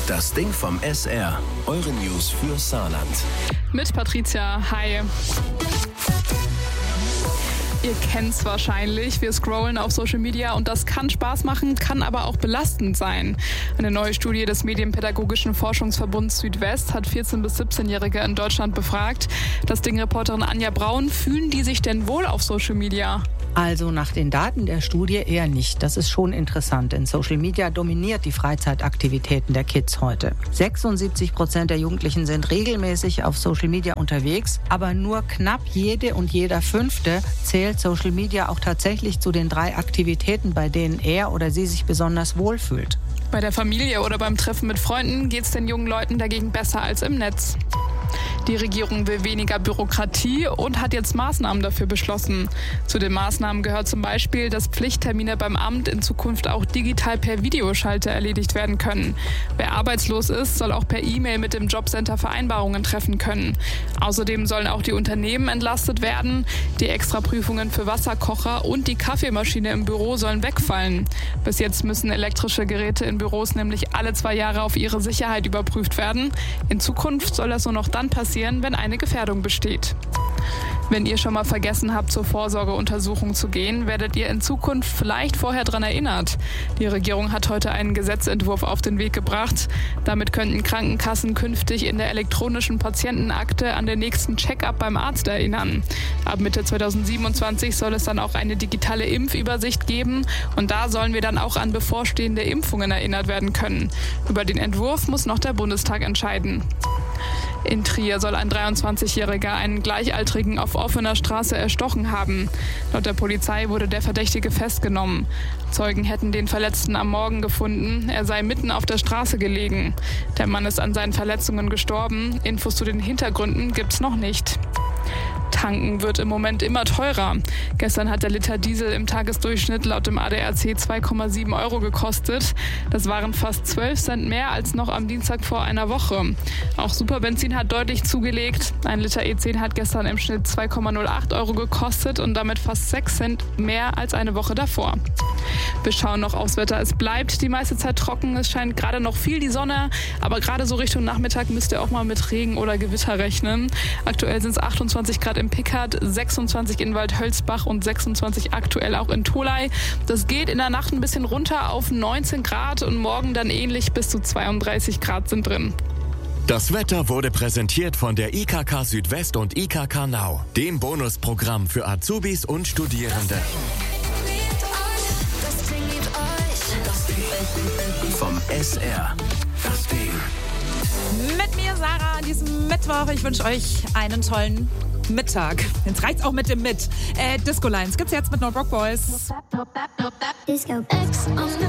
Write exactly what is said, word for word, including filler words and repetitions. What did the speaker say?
Das Ding vom S R. Eure News für Saarland. Mit Patricia. Hi. Ihr kennt's wahrscheinlich. Wir scrollen auf Social Media und das kann Spaß machen, kann aber auch belastend sein. Eine neue Studie des Medienpädagogischen Forschungsverbunds Südwest hat vierzehn- bis siebzehnjährige in Deutschland befragt. Das Ding-Reporterin Anja Braun, fühlen die sich denn wohl auf Social Media? Also nach den Daten der Studie eher nicht. Das ist schon interessant, denn Social Media dominiert die Freizeitaktivitäten der Kids heute. sechsundsiebzig Prozent der Jugendlichen sind regelmäßig auf Social Media unterwegs, aber nur knapp jede und jeder Fünfte zählt Social Media auch tatsächlich zu den drei Aktivitäten, bei denen er oder sie sich besonders wohlfühlt. Bei der Familie oder beim Treffen mit Freunden geht's den jungen Leuten dagegen besser als im Netz. Die Regierung will weniger Bürokratie und hat jetzt Maßnahmen dafür beschlossen. Zu den Maßnahmen gehört zum Beispiel, dass Pflichttermine beim Amt in Zukunft auch digital per Videoschalte erledigt werden können. Wer arbeitslos ist, soll auch per E-Mail mit dem Jobcenter Vereinbarungen treffen können. Außerdem sollen auch die Unternehmen entlastet werden. Die Extraprüfungen für Wasserkocher und die Kaffeemaschine im Büro sollen wegfallen. Bis jetzt müssen elektrische Geräte in Büros nämlich alle zwei Jahre auf ihre Sicherheit überprüft werden. In Zukunft soll das nur noch dann passieren, wenn eine Gefährdung besteht. Wenn ihr schon mal vergessen habt, zur Vorsorgeuntersuchung zu gehen, werdet ihr in Zukunft vielleicht vorher daran erinnert. Die Regierung hat heute einen Gesetzentwurf auf den Weg gebracht. Damit könnten Krankenkassen künftig in der elektronischen Patientenakte an den nächsten Check-up beim Arzt erinnern. Ab Mitte zweitausendsiebenundzwanzig soll es dann auch eine digitale Impfübersicht geben und da sollen wir dann auch an bevorstehende Impfungen erinnert werden können. Über den Entwurf muss noch der Bundestag entscheiden. In Trier soll ein dreiundzwanzigjähriger einen Gleichaltrigen auf offener Straße erstochen haben. Laut der Polizei wurde der Verdächtige festgenommen. Zeugen hätten den Verletzten am Morgen gefunden. Er sei mitten auf der Straße gelegen. Der Mann ist an seinen Verletzungen gestorben. Infos zu den Hintergründen gibt's noch nicht. Tanken wird im Moment immer teurer. Gestern hat der Liter Diesel im Tagesdurchschnitt laut dem A D A C zwei Komma sieben Euro gekostet. Das waren fast zwölf Cent mehr als noch am Dienstag vor einer Woche. Auch Superbenzin hat deutlich zugelegt. Ein Liter E zehn hat gestern im Schnitt zwei Komma null acht Euro gekostet und damit fast sechs Cent mehr als eine Woche davor. Wir schauen noch aufs Wetter. Es bleibt die meiste Zeit trocken. Es scheint gerade noch viel die Sonne, aber gerade so Richtung Nachmittag müsst ihr auch mal mit Regen oder Gewitter rechnen. Aktuell sind es achtundzwanzig Grad im Pickert, sechsundzwanzig in Waldhölzbach und sechsundzwanzig aktuell auch in Tholey. Das geht in der Nacht ein bisschen runter auf neunzehn Grad und morgen dann ähnlich bis zu zweiunddreißig Grad sind drin. Das Wetter wurde präsentiert von der I K K Südwest und I K K Now, dem Bonusprogramm für Azubis und Studierende. Vom S R. Das Ding. Mit mir, Sarah, an diesem Mittwoch. Ich wünsche euch einen tollen Mittag. Jetzt reicht's auch mit dem Mit. Äh, Disco Lines gibt's jetzt mit No Broke Boys. Disco.